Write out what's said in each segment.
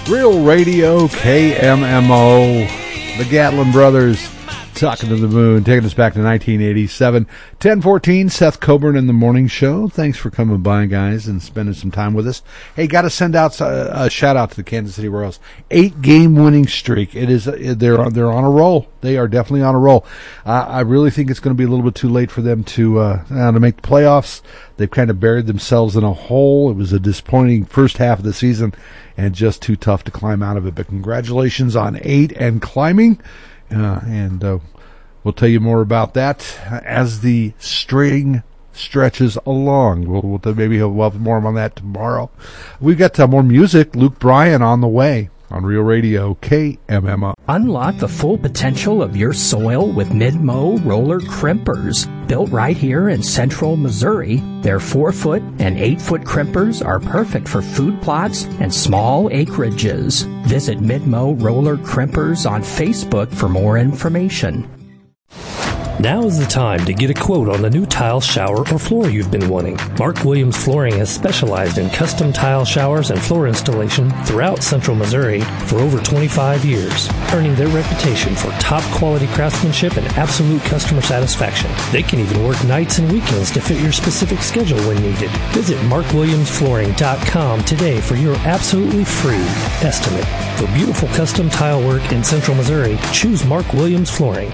Real Radio KMMO, the Gatlin Brothers, Talking to the Moon, taking us back to 1987. 10:14, Seth Coburn in the Morning Show. Thanks for coming by, guys, and spending some time with us. Hey, got to send out a shout-out to the Kansas City Royals. 8-game winning streak. They're on a roll. They are definitely on a roll. I really think it's going to be a little bit too late for them to make the playoffs. They've kind of buried themselves in a hole. It was a disappointing first half of the season and just too tough to climb out of it. But congratulations on 8 and climbing. And we'll tell you more about that as the string stretches along. We'll have more on that tomorrow. We've got more music. Luke Bryan on the way on Real Radio KMMO. Unlock the full potential of your soil with Mid-Mow roller crimpers. Built right here in central Missouri, their 4-foot and 8-foot crimpers are perfect for food plots and small acreages. Visit Mid-Mow roller crimpers on Facebook for more information. Now is the time to get a quote on the new tile, shower, or floor you've been wanting. Mark Williams Flooring has specialized in custom tile showers and floor installation throughout central Missouri for over 25 years, earning their reputation for top-quality craftsmanship and absolute customer satisfaction. They can even work nights and weekends to fit your specific schedule when needed. Visit markwilliamsflooring.com today for your absolutely free estimate. For beautiful custom tile work in central Missouri, choose Mark Williams Flooring.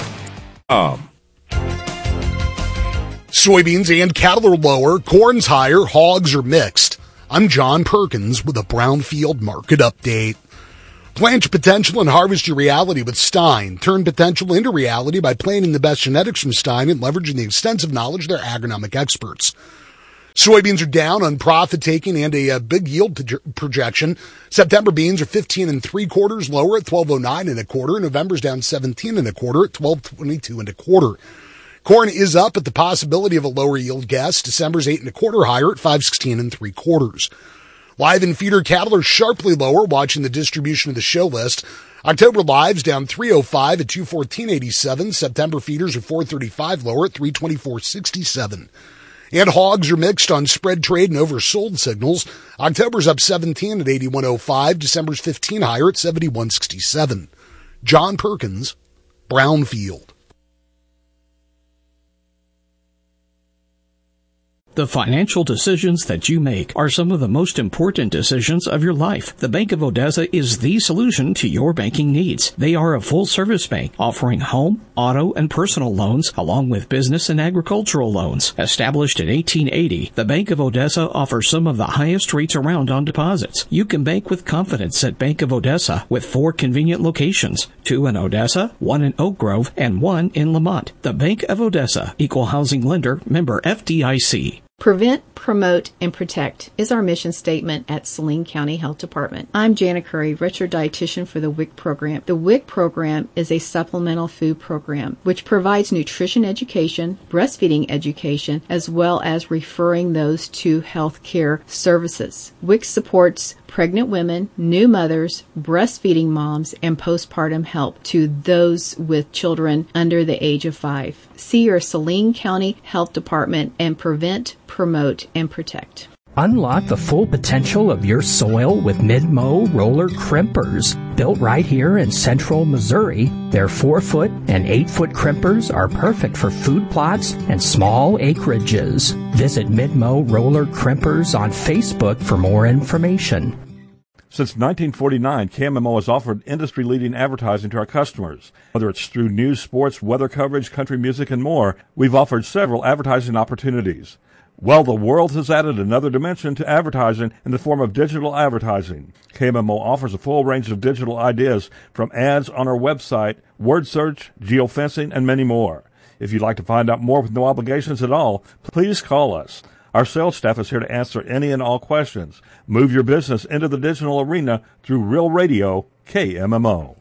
Soybeans and cattle are lower, corn's higher, hogs are mixed. I'm John Perkins with a Brownfield Market Update. Plant your potential and harvest your reality with Stein. Turn potential into reality by planting the best genetics from Stein and leveraging the extensive knowledge of their agronomic experts. Soybeans are down on profit-taking and a big yield projection. September beans are 15 3/4 lower at 12.09 1/4. November's down 17 1/4 at 12.22 1/4. Corn is up at the possibility of a lower yield guess. December's 8 1/4 higher at 5.16 3/4. Live and feeder cattle are sharply lower, watching the distribution of the show list. October lives down 3.05 at 214.87. September feeders are 4.35 lower at 324.67. And hogs are mixed on spread trade and oversold signals. October's up 17 at 81.05. December's 15 higher at 71.67. John Perkins, Brownfield. The financial decisions that you make are some of the most important decisions of your life. The Bank of Odessa is the solution to your banking needs. They are a full-service bank offering home, auto, and personal loans along with business and agricultural loans. Established in 1880, the Bank of Odessa offers some of the highest rates around on deposits. You can bank with confidence at Bank of Odessa with 4 convenient locations, 2 in Odessa, 1 in Oak Grove, and 1 in Lamont. The Bank of Odessa, Equal Housing Lender, member FDIC. Prevent, promote, and protect is our mission statement at Saline County Health Department. I'm Jana Curry, Retro Dietitian for the WIC program. The WIC program is a supplemental food program which provides nutrition education, breastfeeding education, as well as referring those to health care services. WIC supports pregnant women, new mothers, breastfeeding moms, and postpartum help to those with children under the age of 5. See your Saline County Health Department and prevent, promote, and protect. Unlock the full potential of your soil with Mid-Mow roller crimpers. Built right here in central Missouri, their 4-foot and 8-foot crimpers are perfect for food plots and small acreages. Visit Mid-Mow roller crimpers on Facebook for more information. Since 1949, KMMO has offered industry-leading advertising to our customers. Whether it's through news, sports, weather coverage, country music, and more, we've offered several advertising opportunities. Well, the world has added another dimension to advertising in the form of digital advertising. KMMO offers a full range of digital ideas from ads on our website, word search, geofencing, and many more. If you'd like to find out more with no obligations at all, please call us. Our sales staff is here to answer any and all questions. Move your business into the digital arena through Real Radio KMMO.